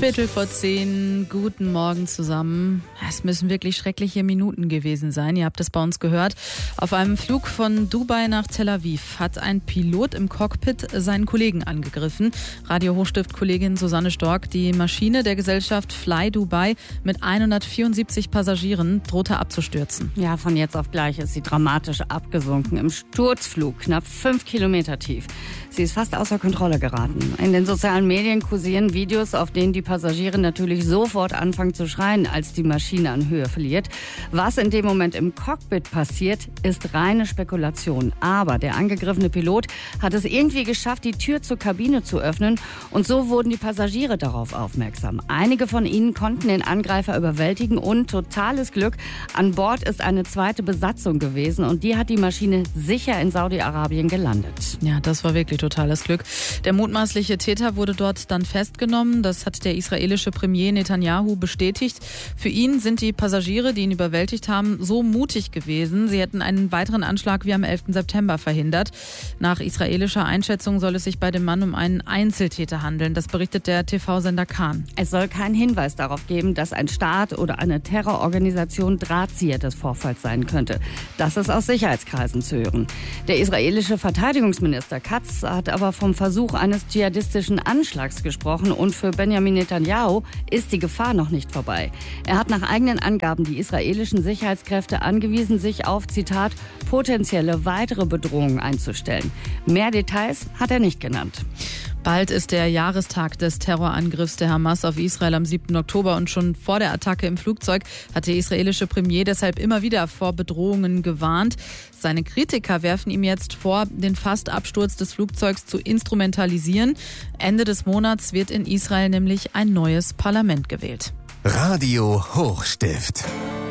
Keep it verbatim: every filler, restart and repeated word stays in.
Viertel vor zehn, guten Morgen zusammen. Es müssen wirklich schreckliche Minuten gewesen sein. Ihr habt es bei uns gehört. Auf einem Flug von Dubai nach Tel Aviv hat ein Pilot im Cockpit seinen Kollegen angegriffen. Radio Hochstift-Kollegin Susanne Stork, die Maschine der Gesellschaft Fly Dubai mit hundertvierundsiebzig Passagieren drohte abzustürzen. Ja, von jetzt auf gleich ist sie dramatisch abgesunken. Im Sturzflug, knapp fünf Kilometer tief. Sie ist fast außer Kontrolle geraten. In den sozialen Medien kursieren Videos, auf denen die Passagiere natürlich sofort anfangen zu schreien, als die Maschine an Höhe verliert. Was in dem Moment im Cockpit passiert, ist reine Spekulation. Aber der angegriffene Pilot hat es irgendwie geschafft, die Tür zur Kabine zu öffnen. Und so wurden die Passagiere darauf aufmerksam. Einige von ihnen konnten den Angreifer überwältigen und totales Glück. An Bord ist eine zweite Besatzung gewesen und die hat die Maschine sicher in Saudi-Arabien gelandet. Ja, das war wirklich totales Glück. Der mutmaßliche Täter wurde dort dann festgenommen. Das hat der israelische Premier Netanyahu bestätigt. Für ihn sind die Passagiere, die ihn überwältigt haben, so mutig gewesen. Sie hätten einen weiteren Anschlag wie am elften September verhindert. Nach israelischer Einschätzung soll es sich bei dem Mann um einen Einzeltäter handeln. Das berichtet der T V-Sender Kan. Es soll keinen Hinweis darauf geben, dass ein Staat oder eine Terrororganisation Drahtzieher des Vorfalls sein könnte. Das ist aus Sicherheitskreisen zu hören. Der israelische Verteidigungsminister Katz hat aber vom Versuch eines dschihadistischen Anschlags gesprochen und für Benjamin Netanyahu ist die Gefahr noch nicht vorbei. Er hat nach eigenen Angaben die israelischen Sicherheitskräfte angewiesen, sich auf, Zitat, potenzielle weitere Bedrohungen einzustellen. Mehr Details hat er nicht genannt. Bald ist der Jahrestag des Terrorangriffs der Hamas auf Israel am siebten Oktober und schon vor der Attacke im Flugzeug hat der israelische Premier deshalb immer wieder vor Bedrohungen gewarnt. Seine Kritiker werfen ihm jetzt vor, den Fast-Absturz des Flugzeugs zu instrumentalisieren. Ende des Monats wird in Israel nämlich ein neues Parlament gewählt. Radio Hochstift.